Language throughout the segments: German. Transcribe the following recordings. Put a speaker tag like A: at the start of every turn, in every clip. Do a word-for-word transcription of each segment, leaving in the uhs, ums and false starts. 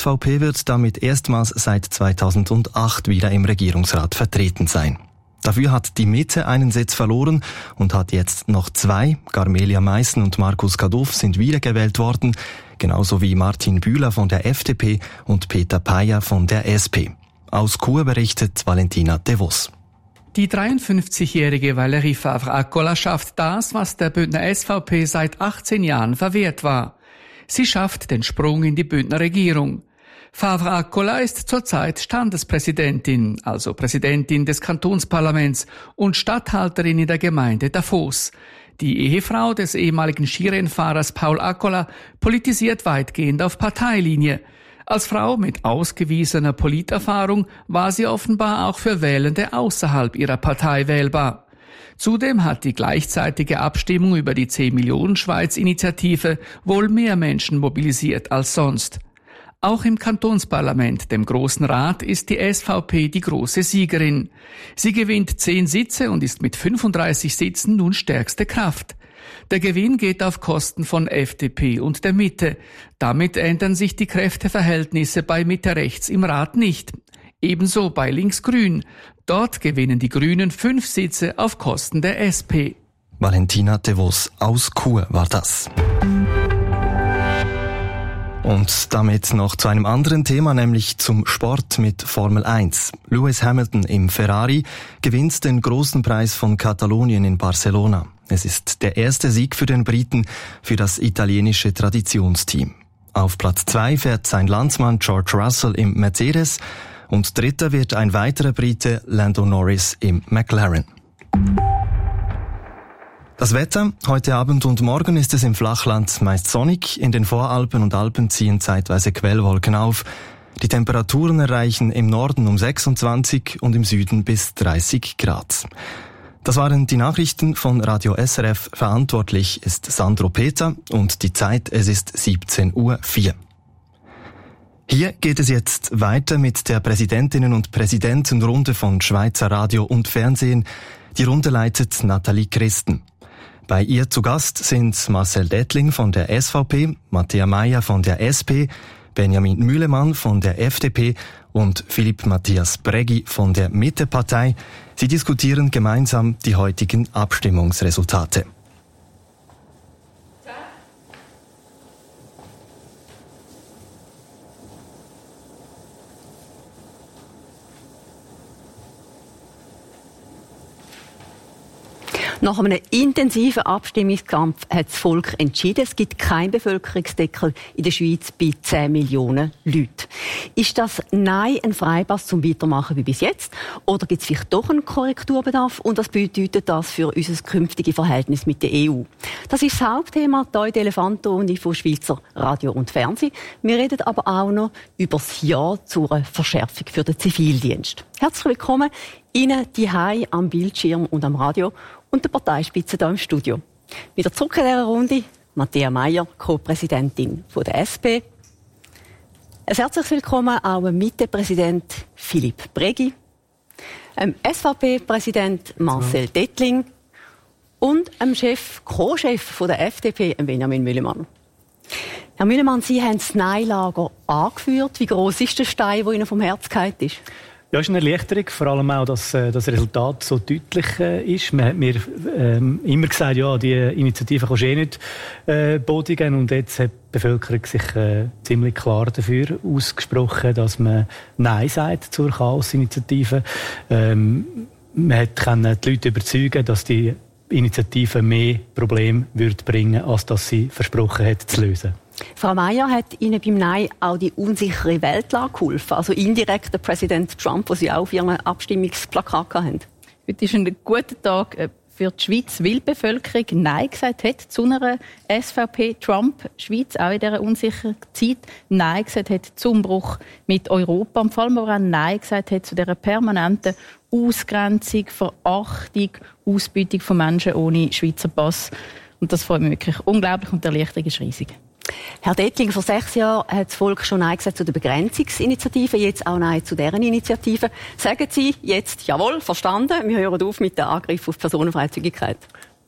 A: V P wird damit erstmals seit zweitausendacht wieder im Regierungsrat vertreten sein. Dafür hat die Mitte einen Sitz verloren und hat jetzt noch zwei. Carmelia Meissen und Markus Kaduff sind wiedergewählt worden, genauso wie Martin Bühler von der F D P und Peter Payer von der S P. Aus Chur berichtet Valentina de Vos.
B: Die dreiundfünfzigjährige Valérie Favre-Akkola schafft das, was der Bündner S V P seit achtzehn Jahren verwehrt war. Sie schafft den Sprung in die Bündner Regierung. Favre-Akkola ist zurzeit Standespräsidentin, also Präsidentin des Kantonsparlaments und Statthalterin in der Gemeinde Davos. Die Ehefrau des ehemaligen Skirennfahrers Paul Akkola politisiert weitgehend auf Parteilinie. Als Frau mit ausgewiesener Politerfahrung war sie offenbar auch für Wählende außerhalb ihrer Partei wählbar. Zudem hat die gleichzeitige Abstimmung über die zehn-Millionen-Schweiz-Initiative wohl mehr Menschen mobilisiert als sonst. Auch im Kantonsparlament, dem Grossen Rat, ist die S V P die große Siegerin. Sie gewinnt zehn Sitze und ist mit fünfunddreißig Sitzen nun stärkste Kraft. Der Gewinn geht auf Kosten von F D P und der Mitte. Damit ändern sich die Kräfteverhältnisse bei Mitte-Rechts im Rat nicht. Ebenso bei Links-Grün. Dort gewinnen die Grünen fünf Sitze auf Kosten der S P.
A: Valentina de Vos aus Chur war das. Und damit noch zu einem anderen Thema, nämlich zum Sport mit Formel eins. Lewis Hamilton im Ferrari gewinnt den großen Preis von Katalonien in Barcelona. Es ist der erste Sieg für den Briten, für das italienische Traditionsteam. Auf Platz zwei fährt sein Landsmann George Russell im Mercedes und dritter wird ein weiterer Brite, Lando Norris, im McLaren. Das Wetter, heute Abend und morgen ist es im Flachland meist sonnig, in den Voralpen und Alpen ziehen zeitweise Quellwolken auf. Die Temperaturen erreichen im Norden um sechsundzwanzig und im Süden bis dreißig Grad. Das waren die Nachrichten von Radio S R F. Verantwortlich ist Sandro Peter und die Zeit, es ist siebzehn Uhr vier. Hier geht es jetzt weiter mit der Präsidentinnen- und Präsidentenrunde von Schweizer Radio und Fernsehen. Die Runde leitet Nathalie Christen. Bei ihr zu Gast sind Marcel Dettling von der S V P, Matthäa Meier von der S P, Benjamin Mühlemann von der F D P und Philipp Matthias Breggi von der Mitte-Partei. Sie diskutieren gemeinsam die heutigen Abstimmungsresultate.
C: Nach einem intensiven Abstimmungskampf hat das Volk entschieden, es gibt keinen Bevölkerungsdeckel in der Schweiz bei zehn Millionen Leuten. Ist das Nein ein Freipass zum Weitermachen wie bis jetzt? Oder gibt es vielleicht doch einen Korrekturbedarf? Und was bedeutet das für unser künftiges Verhältnis mit der E U? Das ist das Hauptthema hier in der Elefantenrunde von Schweizer Radio und Fernsehen. Wir reden aber auch noch über das Ja zur Verschärfung für den Zivildienst. Herzlich willkommen Ihnen zuhause am Bildschirm und am Radio und der Parteispitze hier im Studio. Wieder zurück in dieser Runde Matthäa Meier, Co-Präsidentin der S P. Ein herzliches Willkommen auch dem Mitte-Präsident Philipp Breggi, dem S V P-Präsident Marcel Dettling und dem Chef, Co-Chef der F D P, Benjamin Mühlemann. Herr Mühlemann, Sie haben das Nein-Lager angeführt. Wie gross ist der Stein, der Ihnen vom Herz gefallen ist?
D: Ja, es ist eine Erleichterung, vor allem auch, dass äh, das Resultat so deutlich äh, ist. Man hat mir ähm, immer gesagt, ja, die Initiative kannst du eh nicht äh, bodigen. Und jetzt hat die Bevölkerung sich äh, ziemlich klar dafür ausgesprochen, dass man Nein sagt zur Chaos-Initiative. Ähm, man konnte die Leute überzeugen, dass die Initiative mehr Probleme wird bringen, als dass sie versprochen hat zu lösen.
C: Frau Meier, hat Ihnen beim Nein auch die unsichere Weltlage geholfen? Also indirekt der Präsident Trump, den Sie auch auf Ihrem Abstimmungsplakat hatten?
E: Heute ist ein guter Tag für die Schweiz, weil die Bevölkerung Nein gesagt hat zu einer S V P-Trump-Schweiz, auch in dieser unsicheren Zeit Nein gesagt hat zum Bruch mit Europa und vor allem aber auch Nein gesagt hat zu dieser permanenten Ausgrenzung, Verachtung, Ausbeutung von Menschen ohne Schweizer Pass. Und das freut mich wirklich unglaublich und die Erleichterung ist riesig.
C: Herr Dettling, vor sechs Jahren hat das Volk schon Nein gesagt zu der Begrenzungsinitiative, jetzt auch Nein zu deren Initiative. Sagen Sie jetzt, jawohl, verstanden, wir hören auf mit dem Angriff auf Personenfreizügigkeit?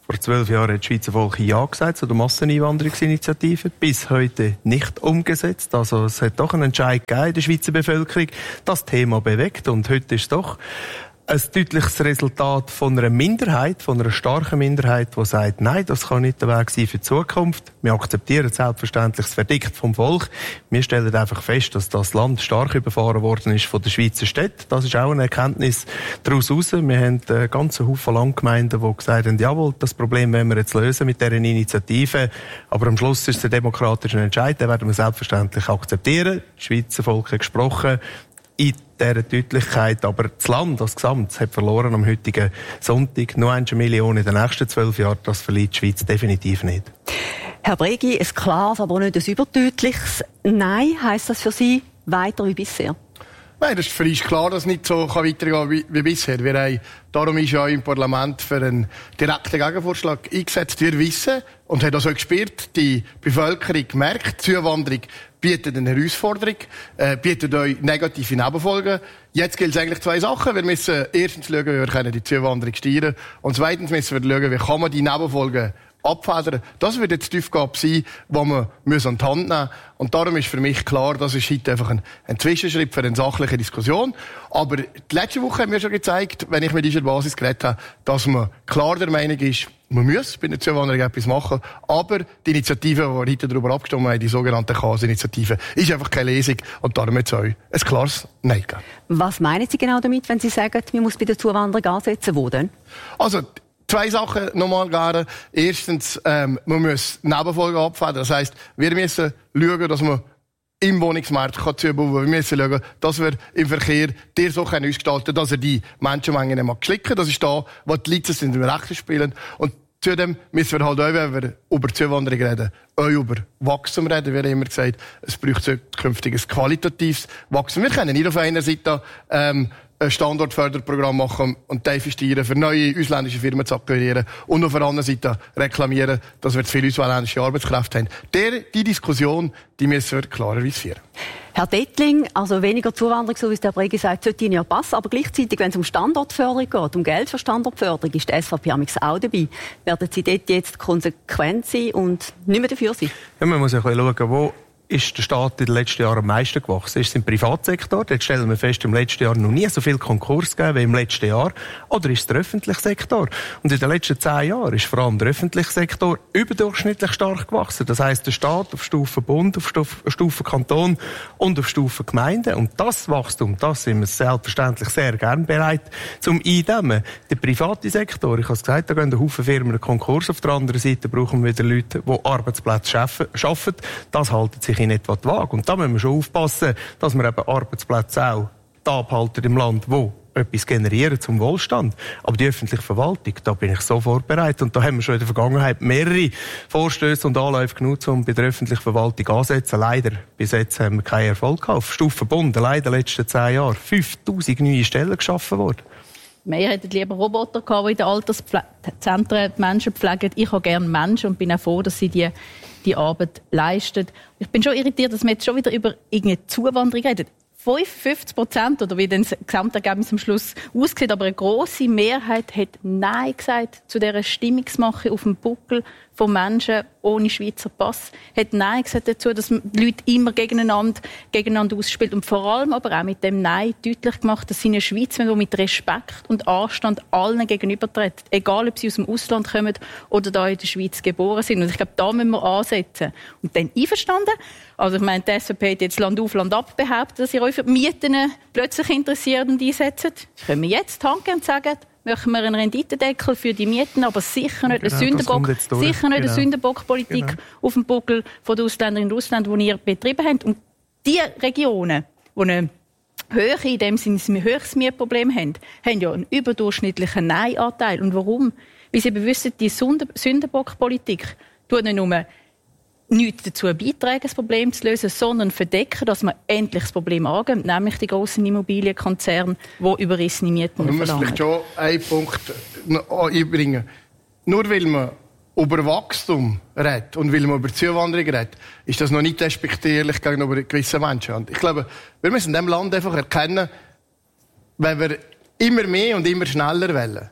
F: Vor zwölf Jahren hat das Schweizer Volk Ja gesagt zu der Masseneinwanderungsinitiative. Bis heute nicht umgesetzt. Also es hat doch einen Entscheid gegeben in der Schweizer Bevölkerung, das Thema bewegt. Und heute ist doch ein deutliches Resultat von einer Minderheit, von einer starken Minderheit, die sagt, nein, das kann nicht der Weg sein für die Zukunft. Wir akzeptieren selbstverständlich das Verdikt vom Volk. Wir stellen einfach fest, dass das Land stark überfahren worden ist von den Schweizer Städten. Das ist auch eine Erkenntnis daraus heraus. Wir haben einen ganzen Haufen Landgemeinden, die gesagt haben, jawohl, das Problem wollen wir jetzt lösen mit dieser Initiative. Aber am Schluss ist es ein demokratischer Entscheid, den werden wir selbstverständlich akzeptieren. Das Schweizer Volk hat gesprochen. In dieser Deutlichkeit, aber das Land als Gesamt hat verloren am heutigen Sonntag. Nur eine Million in den nächsten zwölf Jahren, das verliert die Schweiz definitiv nicht.
C: Herr Bregi, ein klares, aber nicht ein überdeutliches Nein. Heisst das für Sie weiter wie bisher?
G: Nein, das ist für uns klar, dass es nicht so weitergehen kann wie, wie bisher. Wir haben, darum ist ja im Parlament für einen direkten Gegenvorschlag eingesetzt. Wir wissen und haben das auch gespürt, die Bevölkerung merkt, die Zuwanderung bietet eine Herausforderung, äh, bietet euch negative Nebenfolgen. Jetzt gilt es eigentlich zwei Sachen. Wir müssen erstens schauen, wie wir die Zuwanderung steuern können. Und zweitens müssen wir schauen, wie kann man die Nebenfolgen abfedern. Das wird jetzt die Aufgabe sein, die wir an die Hand nehmen müssen. Und darum ist für mich klar, das ist heute einfach ein, ein Zwischenschritt für eine sachliche Diskussion. Aber die letzte Woche haben wir schon gezeigt, wenn ich mit dieser Basis geredet habe, dass man klar der Meinung ist, man muss bei der Zuwanderung etwas machen. Aber die Initiative, die wir heute darüber abgestimmt haben, die sogenannte Chaos-Initiative, ist einfach keine Lesung. Und darum wird es euch ein klares Nein geben. Was meinen Sie genau damit, wenn Sie sagen, man muss bei der Zuwanderung ansetzen? Wo denn? Also, zwei Sachen nochmal gerne. Erstens, ähm, man muss Nebenfolgen abfedern. Das heisst, wir müssen schauen, dass man im Wohnungsmarkt zubauen kann. Wir müssen schauen, dass wir im Verkehr dir so ausgestalten können, dass er die Menschenmengen nicht schlicken mag. Das ist da, wo die Leute sind, im Rechten spielen. Und zudem müssen wir halt auch, wenn wir über Zuwanderung reden, auch über Wachstum reden. Wir haben immer gesagt, es braucht zukünftig ein qualitatives Wachstum. Wir können nicht auf einer Seite ähm, ein Standortförderprogramm machen und investieren, für neue ausländische Firmen zu akquirieren und auf der anderen Seite reklamieren, dass wir zu viele ausländische Arbeitskräfte haben. Der, die Diskussion, die müssen wir klarerweise führen.
C: Herr Dettling, also weniger Zuwanderung, so wie es der Bregi sagt, sollte Ihnen ja passen. Aber gleichzeitig, wenn es um Standortförderung geht, um Geld für Standortförderung, ist die S V P auch dabei. Werden Sie dort jetzt konsequent sein und nicht mehr dafür sein?
F: Ja, man muss ja schauen, wo ist der Staat in den letzten Jahren am meisten gewachsen? Ist es im Privatsektor? Dort stellen wir fest, im letzten Jahr noch nie so viel Konkurs gegeben wie im letzten Jahr. Oder ist es der öffentliche Sektor? Und in den letzten zehn Jahren ist vor allem der öffentliche Sektor überdurchschnittlich stark gewachsen. Das heisst, der Staat auf Stufe Bund, auf Stufe Kanton und auf Stufe Gemeinden. Und das Wachstum, das sind wir selbstverständlich sehr gern bereit zum Eindämmen. Der private Sektor, ich habe es gesagt, da gehen ein Haufen Firmen in Konkurs. Auf der anderen Seite brauchen wir wieder Leute, die Arbeitsplätze schaffen. Das halten sich in etwa die Waage. Und da müssen wir schon aufpassen, dass wir eben Arbeitsplätze auch da abhalten im Land, wo etwas generieren zum Wohlstand. Aber die öffentliche Verwaltung, da bin ich sofort bereit. Und da haben wir schon in der Vergangenheit mehrere Vorstöße und Anläufe genutzt, um bei der öffentlichen Verwaltung anzusetzen. Leider, bis jetzt haben wir keinen Erfolg gehabt. Auf Stufe Bund, leider in den letzten zehn Jahren, fünftausend neue Stellen geschaffen worden.
E: Wir hätten lieber Roboter gehabt, die in den Alterszentren die Menschen pflegen. Ich habe gerne Menschen und bin auch froh, dass sie die die Arbeit leistet. Ich bin schon irritiert, dass wir jetzt schon wieder über irgendeine Zuwanderung reden. fünfundfünfzig Prozent oder wie das Gesamtergebnis am Schluss aussieht, aber eine grosse Mehrheit hat Nein gesagt zu dieser Stimmungsmache auf dem Buckel von Menschen ohne Schweizer Pass. Hat Nein gesagt dazu, dass die Leute immer gegeneinander, gegeneinander ausspielen. Und vor allem aber auch mit dem Nein deutlich gemacht, dass sie eine Schweiz wollen, die mit Respekt und Anstand allen gegenübertritt. Egal, ob sie aus dem Ausland kommen oder da in der Schweiz geboren sind. Und ich glaube, da müssen wir ansetzen. Und dann einverstanden. Also ich meine, die S V P hat jetzt Land auf, Land ab behauptet, dass ihr euch für die Mieten plötzlich interessiert und einsetzt. Können wir jetzt Hand und sagen, möchten wir einen Renditendeckel für die Mieten, aber sicher nicht genau, eine Sündenbock, sicher nicht genau. eine Sündenbockpolitik genau. auf dem Buckel der Ausländerinnen und Ausländer, die ihr betrieben habt. Und die Regionen, die eine Höhe, in dem Sinne ein höheres Mietproblem haben, haben ja einen überdurchschnittlichen Nein-Anteil. Und warum? Weil sie wissen, die Sündenbockpolitik tut nicht nur nichts dazu beitragen, das Problem zu lösen, sondern verdecken, dass man endlich das Problem angeht, nämlich die grossen Immobilienkonzerne, die überrissene Mieten verlangen.
G: Man muss vielleicht schon einen Punkt einbringen. Nur weil man über Wachstum redet und weil man über Zuwanderung redet, ist das noch nicht respektierlich gegenüber gewissen Menschen. Und ich glaube, wir müssen in diesem Land einfach erkennen, wenn wir immer mehr und immer schneller wollen,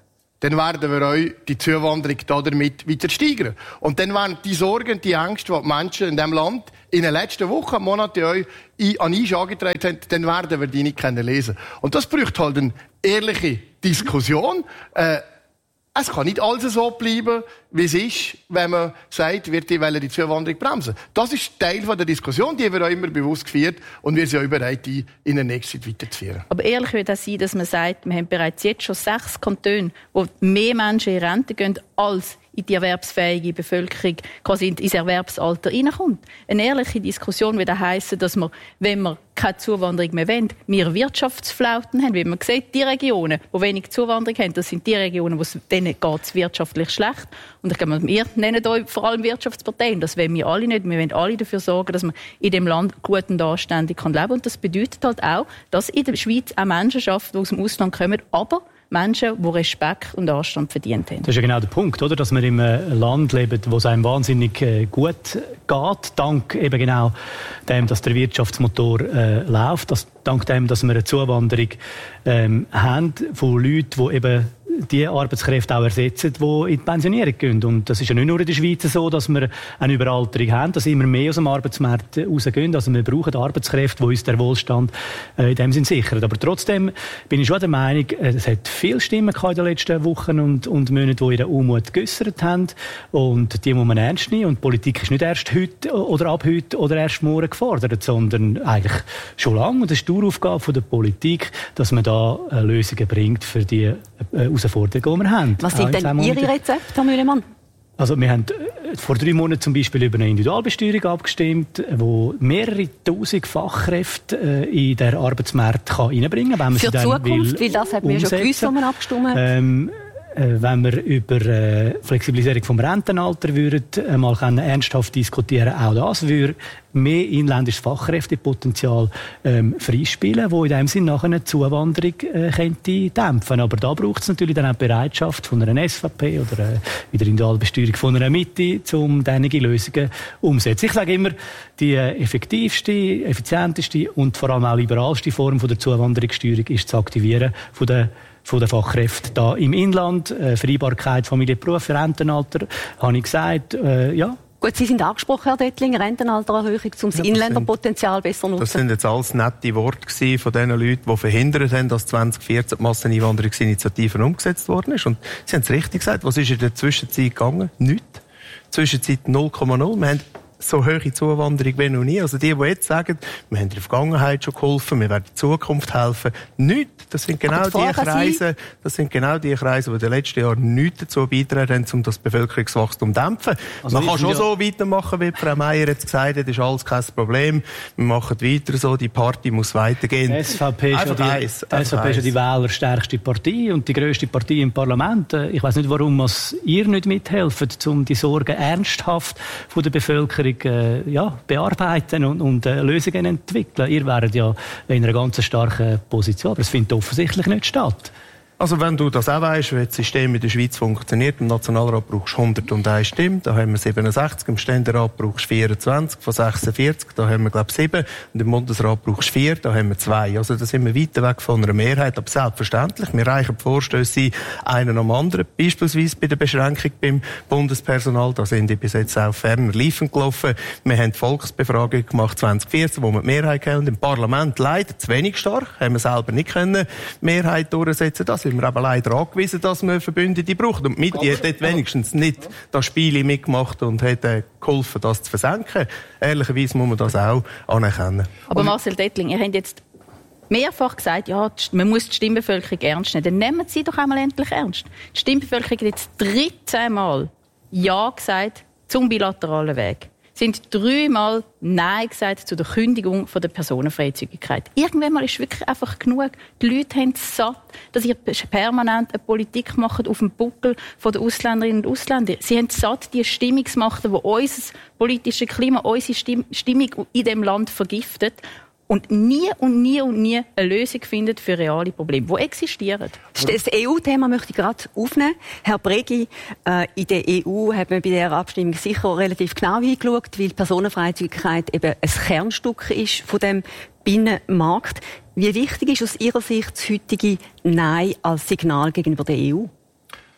G: dann werden wir euch die Zuwanderung damit weiter steigern. Und dann werden die Sorgen, die Ängste, die die Menschen in diesem Land in den letzten Wochen, Monaten euch an Eis angetragen haben, dann werden wir die nicht lesen können. Und das braucht halt eine ehrliche Diskussion. Äh, Es kann nicht alles so bleiben, wie es ist, wenn man sagt, wir wollen die Zuwanderung bremsen. Das ist Teil der Diskussion, die wir auch immer bewusst geführt und wir sind auch bereit, die in der nächsten Zeit weiterzuführen.
E: Aber ehrlich würde es sein, dass man sagt, wir haben bereits jetzt schon sechs Kantone, wo mehr Menschen in Rente gehen, als in die erwerbsfähige Bevölkerung quasi ins Erwerbsalter hineinkommt. Eine ehrliche Diskussion würde heissen, dass wir, wenn wir keine Zuwanderung mehr wollen, wir Wirtschaftsflauten haben. Wie man sieht, die Regionen, die wenig Zuwanderung haben, das sind die Regionen, wo es denen geht wirtschaftlich schlecht. Und ich glaube, wir nennen euch vor allem Wirtschaftsparteien. Das wollen wir alle nicht. Wir wollen alle dafür sorgen, dass man in dem Land gut und anständig leben kann. Und das bedeutet halt auch, dass in der Schweiz auch Menschen arbeiten, die aus dem Ausland kommen, aber Menschen, die Respekt und Anstand verdient haben.
D: Das ist ja genau der Punkt, oder? Dass wir in einem Land leben, wo es einem wahnsinnig gut geht, dank eben genau dem, dass der Wirtschaftsmotor äh, läuft, dass, dank dem, dass wir eine Zuwanderung ähm, haben von Leuten, die eben die Arbeitskräfte auch ersetzen, die in die Pensionierung gehen. Und das ist ja nicht nur in der Schweiz so, dass wir eine Überalterung haben, dass immer mehr aus dem Arbeitsmarkt rausgehen. Also wir brauchen Arbeitskräfte, die uns den Wohlstand äh, in dem Sinn sichern. Aber trotzdem bin ich schon der Meinung, es hat viele Stimmen gehabt in den letzten Wochen und, und Monaten, die ihren Unmut geäussert haben. Und die muss man ernst nehmen. Und die Politik ist nicht erst heute oder ab heute oder erst morgen gefordert, sondern eigentlich schon lange. Und das ist die Daueraufgabe der Politik, dass man da äh, Lösungen bringt für die äh, Herausforderungen, die wir haben.
C: Was sind denn Ihre Rezepte, Herr Mühlemann?
D: Also wir haben vor drei Monaten zum Beispiel über eine Individualbesteuerung abgestimmt, die mehrere tausend Fachkräfte in den Arbeitsmarkt reinbringen kann.
C: Für die Zukunft, weil das hat man ja schon gewusst, wo man abgestimmt hat. Ähm,
D: wenn wir über äh, Flexibilisierung vom Rentenalter würden, äh, mal können ernsthaft diskutieren, auch das würde mehr inländisches Fachkräftepotenzial ähm, freispielen, wo in dem Sinn nachher eine Zuwanderung äh, könnte dämpfen. Aber da braucht es natürlich dann auch die Bereitschaft von einer S V P oder äh, wieder Individualbesteuerung von einer Mitte, um diese Lösungen umzusetzen. Ich sage immer, die äh, effektivste, effizienteste und vor allem auch liberalste Form von der Zuwanderungssteuerung ist das Aktivieren von der von den Fachkräften da im Inland, äh, Vereinbarkeit, Familie, Beruf, Rentenalter, habe ich gesagt, äh, ja.
C: Gut, Sie sind angesprochen, Herr Dettling, Rentenaltererhöhung, um das ja, Inländerpotenzial besser zu nutzen.
F: Das sind jetzt alles nette Worte von den Leuten, die verhindert haben, dass zwanzig vierzehn die Masseneinwanderungsinitiative umgesetzt worden ist. Und Sie haben es richtig gesagt, was ist in der Zwischenzeit gegangen? Nichts. Zwischenzeit null Komma null. Wir haben so hohe Zuwanderung wie noch nie. Also die, die jetzt sagen, wir haben in der Vergangenheit schon geholfen, wir werden in Zukunft helfen, nichts. Das sind genau die Kreise, das sind genau die Kreise, die in den letzten Jahren nichts dazu beitragen haben, um das Bevölkerungswachstum zu dämpfen. Also man kann schon ja so weitermachen, wie Frau Meier jetzt gesagt hat, ist alles kein Problem. Wir machen weiter so, die Party muss weitergehen.
D: Die S V P ist ja die, eins, die, S V P ist ja die wählerstärkste Partei und die grösste Partei im Parlament. Ich weiss nicht, warum ihr nicht mithelft, um die Sorgen ernsthaft von der Bevölkerung äh, ja, bearbeiten und, und äh, Lösungen entwickeln. Ihr wäret ja in einer ganz starken Position, aber es findet offensichtlich nicht statt.
F: Also wenn du das auch weißt, wie das System in der Schweiz funktioniert, im Nationalrat brauchst du hunderteins Stimmen, da haben wir siebenundsechzig, im Ständerat brauchst du vierundzwanzig von sechsundvierzig, da haben wir glaube ich sieben, und im Bundesrat brauchst du vier, da haben wir zwei. Also da sind wir weit weg von einer Mehrheit, aber selbstverständlich, wir reichen die Vorstöße einen am anderen, beispielsweise bei der Beschränkung beim Bundespersonal, da sind die bis jetzt auch ferner Liefen gelaufen. Wir haben die Volksbefragung gemacht zwanzig vierzehn, wo wir die Mehrheit haben, und im Parlament leider zu wenig stark, haben wir selber nicht können Mehrheit durchsetzen. Das sind wir aber leider angewiesen, dass wir Verbündete brauchen. Und Mitte hat dort wenigstens nicht das Spiel mitgemacht und hat geholfen, das zu versenken. Ehrlicherweise muss man das auch anerkennen.
E: Aber Marcel Dettling, ihr habt jetzt mehrfach gesagt, ja, man muss die Stimmbevölkerung ernst nehmen. Dann nehmen Sie doch einmal endlich ernst. Die Stimmbevölkerung hat jetzt dreizehn Mal Ja gesagt zum bilateralen Weg. Sind dreimal Nein gesagt zu der Kündigung von der Personenfreizügigkeit. Irgendwann mal ist wirklich einfach genug. Die Leute haben es satt, dass ihr permanent eine Politik macht auf dem Buckel der Ausländerinnen und Ausländer. Sie haben es satt, die Stimmungsmacht, die unser politisches Klima, unsere Stimmung in diesem Land vergiftet. Und nie und nie und nie eine Lösung findet für reale Probleme, die existieren.
C: Das E U-Thema möchte ich gerade aufnehmen. Herr Bregi, äh, in der E U hat man bei dieser Abstimmung sicher relativ genau hingeschaut, weil die Personenfreizügigkeit eben ein Kernstück ist von dem Binnenmarkt. Wie wichtig ist aus Ihrer Sicht das heutige Nein als Signal gegenüber der E U?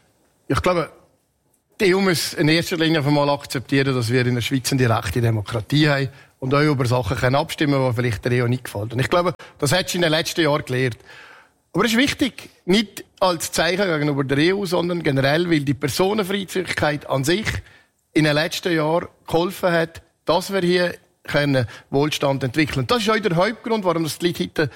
G: Ich glaube, die E U muss in erster Linie einmal akzeptieren, dass wir in der Schweiz eine direkte Demokratie haben und auch über Sachen können abstimmen können, die vielleicht der E U nicht gefallen. Und ich glaube, das hat sie in den letzten Jahren gelernt. Aber es ist wichtig, nicht als Zeichen gegenüber der E U, sondern generell, weil die Personenfreizügigkeit an sich in den letzten Jahren geholfen hat, dass wir hier können Wohlstand entwickeln. Das ist auch der Hauptgrund, warum das die Leute heute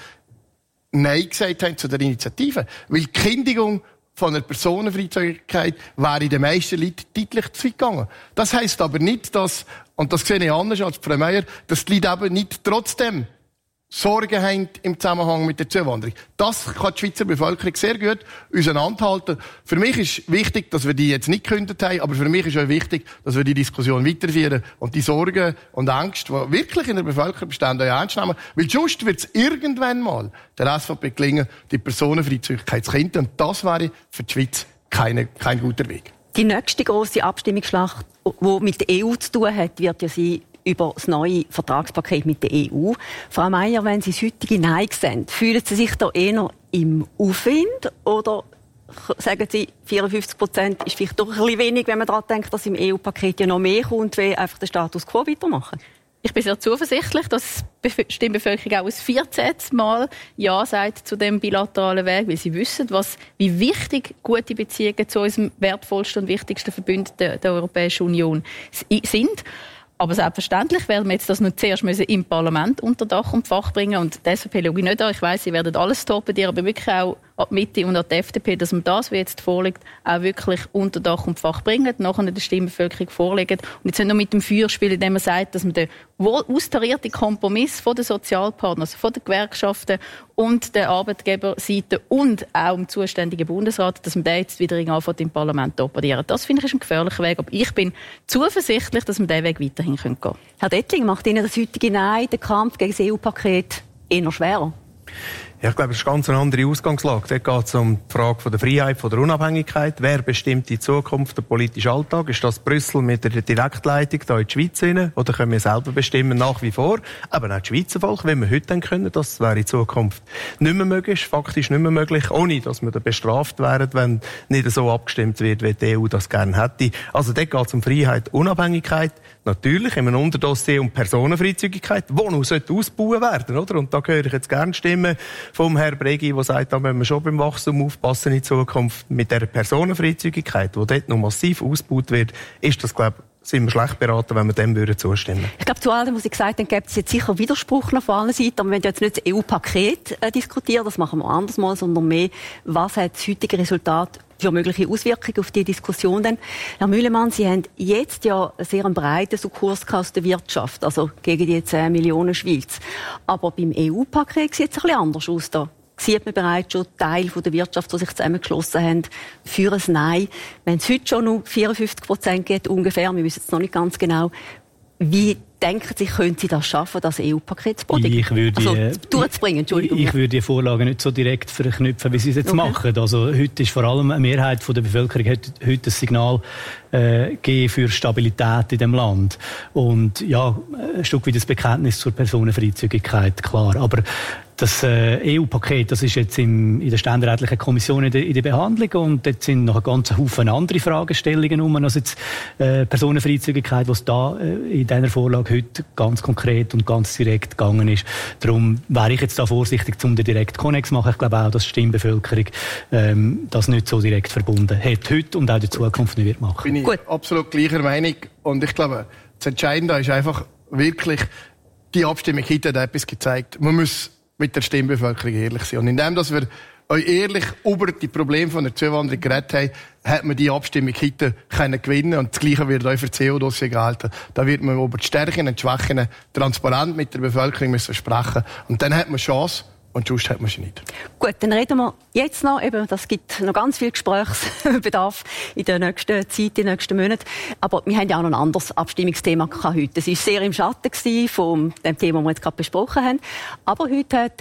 G: Nein gesagt haben zu der Initiative. Weil die Kündigung von der Personenfreizügigkeit wäre den meisten Leuten deutlich zu weit gegangen. Das heisst aber nicht, dass, und das sehe ich anders als Frau Meier, dass die Leute eben nicht trotzdem Sorgen haben im Zusammenhang mit der Zuwanderung. Das kann die Schweizer Bevölkerung sehr gut auseinanderhalten. Für mich ist wichtig, dass wir die jetzt nicht gekündigt haben, aber für mich ist auch wichtig, dass wir die Diskussion weiterführen und die Sorgen und Ängste, die wirklich in der Bevölkerung bestehen, auch ernst nehmen. Weil sonst wird es irgendwann mal der S V P gelingen, die Personenfreizügigkeit zu finden. Und das wäre für die Schweiz keine, kein guter Weg.
C: Die nächste grosse Abstimmungsschlacht, die mit der E U zu tun hat, wird ja sein über das neue Vertragspaket mit der E U. Frau Meier, wenn Sie das heutige Nein sehen, fühlen Sie sich da eher im Aufwind oder sagen Sie, vierundfünfzig Prozent ist vielleicht doch ein bisschen wenig, wenn man daran denkt, dass im E U-Paket ja noch mehr kommt, wie einfach den Status quo weitermachen?
E: Ich bin sehr zuversichtlich, dass die Stimmbevölkerung auch ein vierzehntes Mal Ja sagt zu dem bilateralen Weg, weil sie wissen, was, wie wichtig gute Beziehungen zu unserem wertvollsten und wichtigsten Verbündeten der Europäischen Union sind. Aber selbstverständlich werden wir jetzt das noch zuerst müssen im Parlament unter Dach und Fach bringen. Und die S V P schaue ich nicht an. Ich weiss, sie werden alles torpedieren, aber wirklich auch an die Mitte und an die F D P, dass man das, wie jetzt vorliegt, auch wirklich unter Dach und Fach bringen, nachher der Stimmbevölkerung vorlegen. Und jetzt nicht nur mit dem Feuer spielen, indem man sagt, dass man den wohl austarierten Kompromiss von den Sozialpartnern, also von den Gewerkschaften und der Arbeitgeberseite und auch im zuständigen Bundesrat, dass man den jetzt wieder anfängt im Parlament torpedieren. Das finde ich ist ein gefährlicher Weg. Aber ich bin zuversichtlich, dass wir diesen Weg weiterhin gehen können.
C: Herr Dettling, macht Ihnen das heutige Nein, der Kampf gegen das E U-Paket, eher schwerer?
F: Ja, ich glaube, es ist eine ganz andere Ausgangslage. Dort geht es um die Frage von der Freiheit, von der Unabhängigkeit. Wer bestimmt die Zukunft, der politische Alltag? Ist das Brüssel mit der Direktleitung hier in die Schweiz rein? Oder können wir selber bestimmen, nach wie vor? Aber auch das Schweizer Volk, wenn wir heute dann können, das wäre in Zukunft nicht mehr möglich, faktisch nicht mehr möglich, ohne dass wir dann bestraft wären, wenn nicht so abgestimmt wird, wie die E U das gerne hätte. Also dort geht es um Freiheit, Unabhängigkeit. Natürlich in einem Unterdossier um Personenfreizügigkeit, die noch ausbauen werden, oder? Und da höre ich jetzt gerne Stimmen vom Herrn Bregi, der sagt, da müssen wir schon beim Wachstum aufpassen in Zukunft. Mit der Personenfreizügigkeit, die dort noch massiv ausgebaut wird, ist das, glaube ich, sind wir schlecht beraten, wenn wir dem würden zustimmen.
C: Ich glaube, zu all dem, was Sie gesagt haben, gibt es jetzt sicher Widerspruch auf allen Seiten. Aber wir wollen jetzt nicht das E U-Paket äh, diskutieren, das machen wir anders mal, sondern mehr, was hat das heutige Resultat für mögliche Auswirkungen auf die Diskussion denn? Herr Mühlemann, Sie haben jetzt ja einen sehr breiten Kurs aus der Wirtschaft, also gegen die zehn Millionen Schweiz. Aber beim E U-Paket sieht es ein bisschen anders aus. Da sieht man bereits schon Teil der Wirtschaft, die sich zusammengeschlossen haben, für ein Nein. Wenn es heute schon nur vierundfünfzig Prozent geht, ungefähr, wir wissen es noch nicht ganz genau, wie denken Sie, können Sie das schaffen, das E U-Paket zu bringen?
D: Ich würde,
C: also, durchzubringen, Entschuldigung.
D: Ich würde die Vorlage nicht so direkt verknüpfen, wie Sie es jetzt okay. machen. Also, heute ist vor allem eine Mehrheit der Bevölkerung hat heute ein Signal äh, gegeben für Stabilität in dem Land. Und ja, ein Stück weit das Bekenntnis zur Personenfreizügigkeit, klar. Aber das äh, E U-Paket, das ist jetzt im, in der ständerätlichen Kommission in der, in der Behandlung und dort sind noch ein ganzer Haufen andere Fragestellungen um, als jetzt äh, Personenfreizügigkeit, was da äh, in dieser Vorlage heute ganz konkret und ganz direkt gegangen ist. Darum wäre ich jetzt da vorsichtig, um den direkt Konnex zu machen. Ich glaube auch, dass die Stimmbevölkerung ähm, das nicht so direkt verbunden hat heute und auch in der Zukunft nicht wird machen.
G: Bin ich Gut. absolut gleicher Meinung und ich glaube, das Entscheidende ist einfach wirklich, die Abstimmung heute hat etwas gezeigt. Man muss mit der Stimmbevölkerung ehrlich sein. Und indem, dass wir euch ehrlich über die Probleme von der Zuwanderung geredet haben, hat man die Abstimmung heute können gewinnen. Und das Gleiche wird auch für das C E O-Dossier gelten. Da wird man über die Stärken und die Schwächen transparent mit der Bevölkerung müssen sprechen. Und dann hat man Chance. Und sonst hat man sie nicht.
C: Gut, dann reden wir jetzt noch, eben, das gibt noch ganz viel Gesprächsbedarf in der nächsten Zeit, in den nächsten Monaten. Aber wir haben ja auch noch ein anderes Abstimmungsthema heute. Es war sehr im Schatten von dem Thema, das wir jetzt gerade besprochen haben. Aber heute hat äh,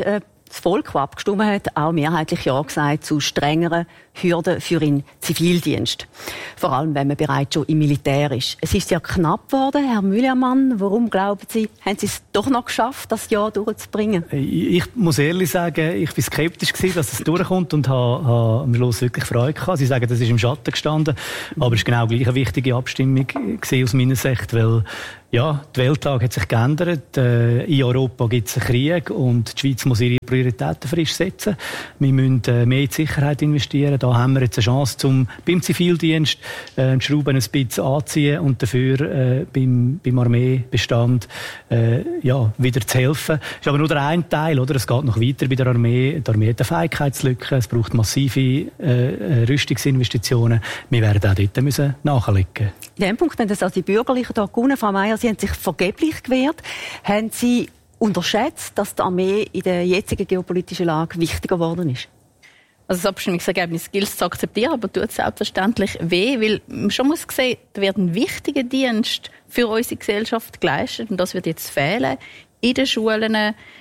C: das Volk, das abgestimmt hat, auch mehrheitlich Ja gesagt zu strengeren Hürden für den Zivildienst. Vor allem, wenn man bereits schon im Militär ist. Es ist ja knapp geworden, Herr Müllermann. Warum glauben Sie, haben Sie es doch noch geschafft, das Ja durchzubringen?
D: Ich muss ehrlich sagen, ich war skeptisch gewesen, dass es durchkommt und habe, habe am Schluss wirklich Freude gehabt. Sie sagen, das ist im Schatten gestanden, aber es war genau gleich eine wichtige Abstimmung aus meiner Sicht, weil ja, die Weltlage hat sich geändert. Äh, in Europa gibt es einen Krieg und die Schweiz muss ihre Prioritäten frisch setzen. Wir müssen äh, mehr in die Sicherheit investieren. Da haben wir jetzt eine Chance, um beim Zivildienst äh, die Schrauben ein bisschen anzuziehen und dafür äh, beim, beim Armeebestand äh, ja, wieder zu helfen. Das ist aber nur der eine Teil, oder? Es geht noch weiter bei der Armee. Die Armee hat eine Fähigkeitslücke. Es braucht massive äh, Rüstungsinvestitionen. Wir werden auch dort müssen nachlegen.
C: In dem Punkt, wenn das also die Bürgerlichen da gewonnen, Frau Meier, Sie haben sich vergeblich gewehrt. Haben Sie unterschätzt, dass die Armee in der jetzigen geopolitischen Lage wichtiger geworden ist?
E: Also das Abstimmungsergebnis gilt es zu akzeptieren, aber tut selbstverständlich weh, weil man schon muss sehen, da wird ein wichtiger Dienst für unsere Gesellschaft geleistet und das wird jetzt fehlen in den Schulen,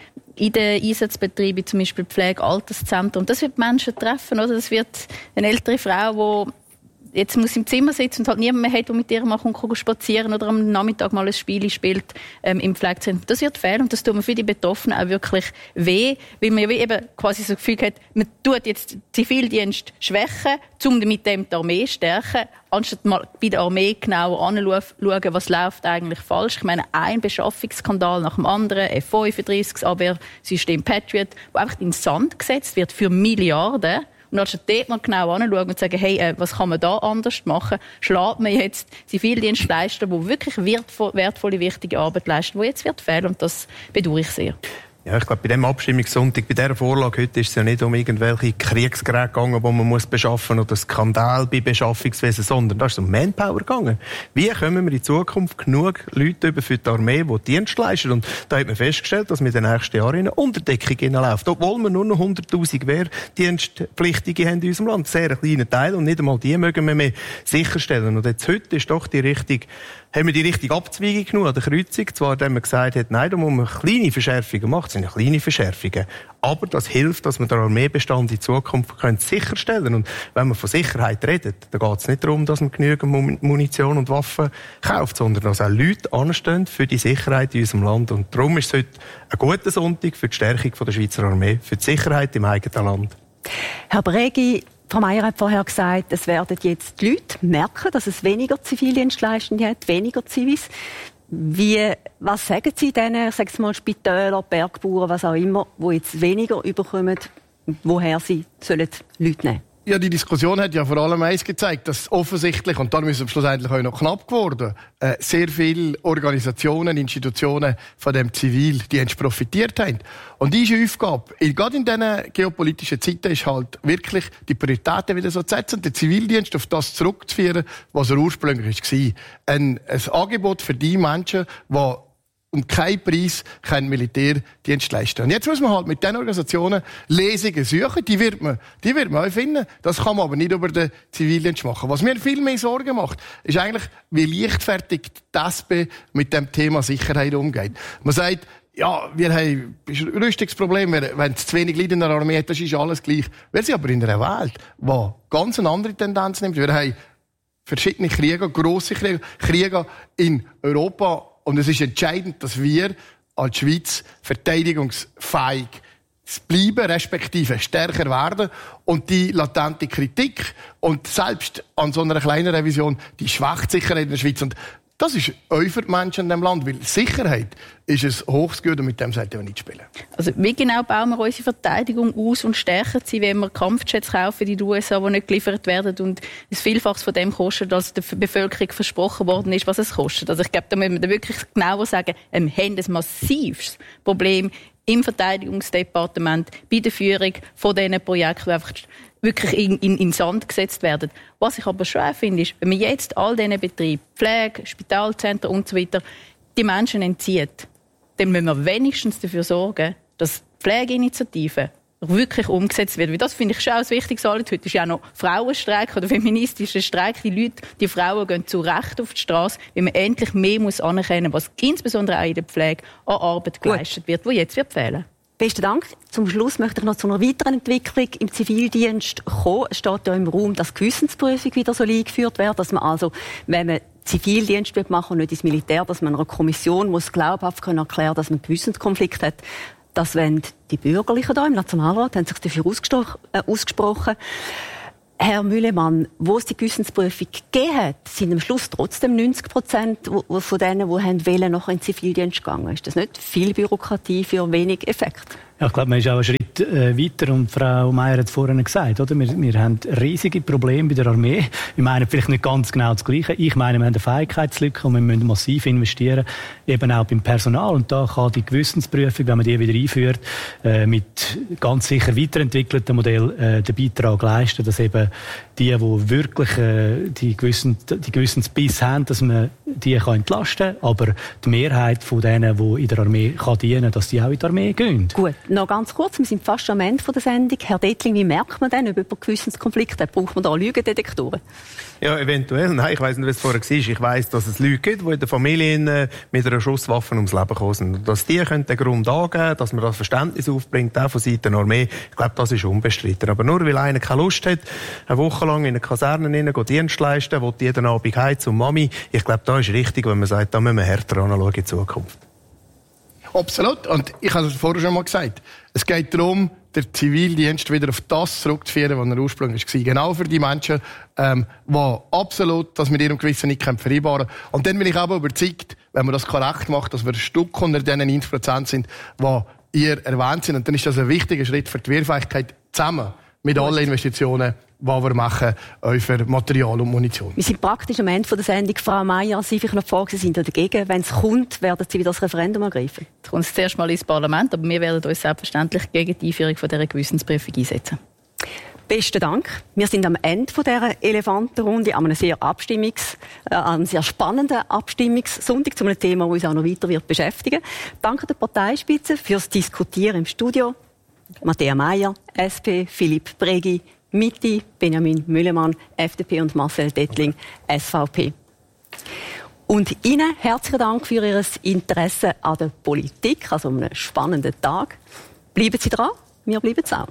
E: in den Einsatzbetrieben, zum Beispiel Pflege, Alterszentren. Und das wird Menschen treffen, oder? Das wird eine ältere Frau, die jetzt muss im Zimmer sitzen und halt niemand mehr hat, der mit ihr mal spazieren oder am Nachmittag mal ein Spiel spielt ähm, im Pflegezentrum. Das wird fehlen und das tut mir für die Betroffenen auch wirklich weh, weil man ja eben quasi so das Gefühl hat, man tut jetzt den Zivildienst schwächen, um mit dem die Armee zu stärken, anstatt mal bei der Armee genauer anzuschauen, was läuft eigentlich falsch. Ich meine, ein Beschaffungsskandal nach dem anderen, F fünfunddreißig, das Abwehrsystem Patriot, das einfach in den Sand gesetzt wird für Milliarden. Und anstatt dort mal genau anschauen und sagen, hey, äh, was kann man da anders machen, schlägt man jetzt Zivildienstleister, die wirklich wertvolle, wichtige Arbeit leisten, die jetzt wird fehlen. Und das bedauere ich sehr.
F: Ja, ich glaube, bei diesem Abstimmungssonntag, bei dieser Vorlage heute ist es ja nicht um irgendwelche Kriegsgeräte gegangen, die man muss beschaffen muss, oder Skandal bei Beschaffungswesen, sondern da ist es um Manpower gegangen. Wie kommen wir in Zukunft genug Leute über für die Armee, die Dienst leisten? Und da hat man festgestellt, dass wir in den nächsten Jahren in eine Unterdeckung hineinläuft. Obwohl wir nur noch hunderttausend Wehrdienstpflichtige haben in unserem Land. Sehr ein kleiner Teil. Und nicht einmal die mögen wir mehr sicherstellen. Und jetzt heute ist doch die Richtung, haben wir die richtige Abzweigung genommen an der Kreuzung. Zwar, indem man gesagt hat, nein, da muss man kleine Verschärfungen machen. Das sind ja kleine Verschärfungen. Aber das hilft, dass man den Armeebestand in Zukunft sicherstellen kann. Und wenn man von Sicherheit redet, dann geht es nicht darum, dass man genügend Munition und Waffen kauft, sondern dass auch Leute anstehen für die Sicherheit in unserem Land. Und darum ist es heute ein guter Sonntag für die Stärkung der Schweizer Armee, für die Sicherheit im eigenen Land.
C: Herr Bregi, Frau Meier hat vorher gesagt, es werden jetzt die Leute merken, dass es weniger Zivildienstleistende hat, weniger Zivis. Wie, was sagen Sie denen, ich sage mal Spitäler, Bergbauern, was auch immer, die jetzt weniger überkommen, woher sie sollen Leute nehmen?
G: Ja, die Diskussion hat ja vor allem eins gezeigt, dass offensichtlich, und darum ist es schlussendlich auch noch knapp geworden, äh, sehr viele Organisationen, Institutionen von dem Zivildienst profitiert haben. Und diese Aufgabe, gerade in diesen geopolitischen Zeiten, ist halt wirklich die Prioritäten wieder so zu setzen, den Zivildienst auf das zurückzuführen, was er ursprünglich war. Ein, ein Angebot für die Menschen, die um keinen Preis keinen Militärdienst leisten. Und jetzt muss man halt mit diesen Organisationen Lesungen suchen. Die wird man, die wird man auch finden. Das kann man aber nicht über den Zivildienst machen. Was mir viel mehr Sorgen macht, ist eigentlich, wie leichtfertig die S P mit dem Thema Sicherheit umgeht. Man sagt, ja, wir haben ein Rüstungsproblem, wenn es zu wenig Leute in der Armee hat, das ist alles gleich. Wir sind aber in einer Welt, die ganz eine andere Tendenz nimmt. Wir haben verschiedene Kriege, grosse Kriege, Kriege in Europa. Und es ist entscheidend, dass wir als Schweiz verteidigungsfähig bleiben, respektive stärker werden. Und die latente Kritik und selbst an so einer kleinen Revision, die schwächt Sicherheit in der Schweiz. Und das ist auch für die Menschen in diesem Land, weil Sicherheit ist ein hohes Gut und mit dem sollten wir nicht spielen.
E: Also wie genau bauen wir unsere Verteidigung aus und stärken sie, wenn wir Kampfjets kaufen in die U S A, die nicht geliefert werden und es Vielfaches von dem kostet, als der Bevölkerung versprochen worden ist, was es kostet. Also ich glaube, da müssen wir wirklich genauer sagen, wir haben ein massives Problem im Verteidigungsdepartement bei der Führung von diesen Projekten, die einfach wirklich in, in, in Sand gesetzt werden. Was ich aber schwer finde, ist, wenn man jetzt all diesen Betrieben, Pflege, Spitalzentren und so weiter, die Menschen entzieht, dann müssen wir wenigstens dafür sorgen, dass die Pflegeinitiative wirklich umgesetzt wird. Weil das finde ich schon auch ein wichtiges Anliegen. Heute ist ja auch noch Frauenstreik oder feministischer Streik. Die Leute, die Frauen gehen zu Recht auf die Straße, weil man endlich mehr muss anerkennen, was insbesondere auch in der Pflege an Arbeit geleistet wird, die jetzt wird fehlen.
C: Besten Dank. Zum Schluss möchte ich noch zu einer weiteren Entwicklung im Zivildienst kommen. Es steht ja im Raum, dass Gewissensprüfung wieder so eingeführt wird, dass man also, wenn man Zivildienst machen und nicht ins Militär, dass man einer Kommission muss glaubhaft können erklären, dass man einen Gewissenskonflikt hat. Das wollen die Bürgerlichen hier im Nationalrat, haben sich dafür ausgesprochen. Herr Müllemann, wo es die Gewissensprüfung gegeben hat, sind am Schluss trotzdem neunzig Prozent von denen, die wollen, nachher in den Zivildienst gegangen. Ist das nicht viel Bürokratie für wenig Effekt?
D: Ja, ich glaube, man ist auch einen Schritt äh, weiter und Frau Meier hat es vorhin gesagt, oder? Wir, wir haben riesige Probleme bei der Armee. Wir meinen vielleicht nicht ganz genau das Gleiche. Ich meine, wir haben eine Fähigkeitslücke und wir müssen massiv investieren, eben auch beim Personal. Und da kann die Gewissensprüfung, wenn man die wieder einführt, äh, mit ganz sicher weiterentwickelten Modell äh, den Beitrag leisten, dass eben die, die wirklich äh, die, Gewissen, die Gewissensbiss haben, dass man die kann entlasten kann, aber die Mehrheit von denen, die in der Armee kann dienen, dass die auch in die Armee gehen.
C: Gut. Noch ganz kurz, wir sind fast am Ende der Sendung. Herr Dettling, wie merkt man denn, ob jemand Gewissenskonflikt hat? Braucht man da Lügendetektoren?
F: Ja, eventuell. Nein, ich weiss nicht, was es vorher war. Ich weiss, dass es Leute gibt, die in der Familie mit einer Schusswaffe ums Leben gekommen sind. Und dass die den Grund angeben, dass man das Verständnis aufbringt, auch von Seiten der Armee, ich glaube, das ist unbestritten. Aber nur weil einer keine Lust hat, eine Woche lang in eine Kaserne rein, Dienst leisten, will jeden Abend heim zum Mami. Ich glaube, da ist richtig, wenn man sagt, da müssen wir härter anschauen in Zukunft.
G: Absolut. Und ich habe es vorher schon mal gesagt. Es geht darum, den Zivildienst wieder auf das zurückzuführen, was er ursprünglich war. Genau für die Menschen, ähm, die absolut das mit ihrem Gewissen nicht vereinbaren können. Und dann bin ich aber überzeugt, wenn man das korrekt macht, dass wir ein Stück unter diesen neunzig Prozent sind, die ihr erwähnt sind. Und dann ist das ein wichtiger Schritt für die Wehrfähigkeit zusammen mit Gut. allen Investitionen, die wir machen für Material und Munition.
C: Wir sind praktisch am Ende der Sendung. Frau Meier, Sie vielleicht noch die Frage, Sie sind dagegen. Wenn es kommt, werden Sie wieder das Referendum ergreifen?
E: Es kommt zuerst mal ins Parlament, aber wir werden uns selbstverständlich gegen die Einführung von dieser Gewissensprüfung einsetzen.
C: Besten Dank. Wir sind am Ende dieser Elefantenrunde, an einem sehr, Abstimmungs-, äh, einem sehr spannenden Abstimmungssonntag zu einem Thema, das uns auch noch weiter wird beschäftigen. Danke der Parteispitze fürs Diskutieren im Studio. Matthäa Meier, S P, Philipp Bregi, Mitte, Benjamin Müllemann, F D P und Marcel Dettling, S V P. Und Ihnen herzlichen Dank für Ihr Interesse an der Politik, also einem spannenden Tag. Bleiben Sie dran, wir bleiben auch.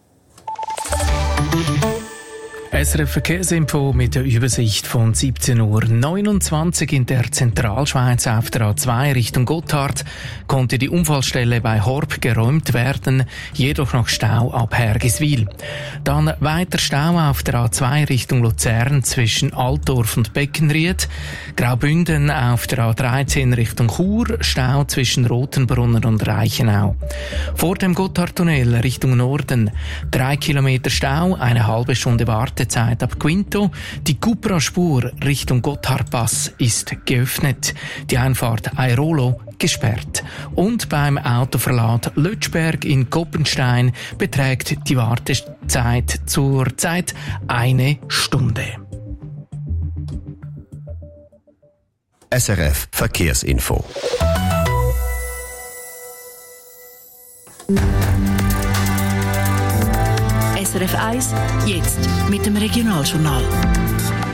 B: S R F Verkehrsinfo mit der Übersicht von siebzehn Uhr neunundzwanzig in der Zentralschweiz auf der A zwei Richtung Gotthard konnte die Unfallstelle bei Horb geräumt werden, jedoch noch Stau ab Hergiswil. Dann weiter Stau auf der A zwei Richtung Luzern zwischen Altdorf und Beckenried, Graubünden auf der A dreizehn Richtung Chur, Stau zwischen Rotenbrunnen und Reichenau. Vor dem Gotthardtunnel Richtung Norden drei Kilometer Stau, eine halbe Stunde Wartezeit ab Quinto. Die Cupra-Spur Richtung Gotthardpass ist geöffnet. Die Einfahrt Airolo gesperrt. Und beim Autoverlad Lötschberg in Koppenstein beträgt die Wartezeit zurzeit eine Stunde.
H: S R F Verkehrsinfo.
I: S R F eins, jetzt mit dem Regionaljournal.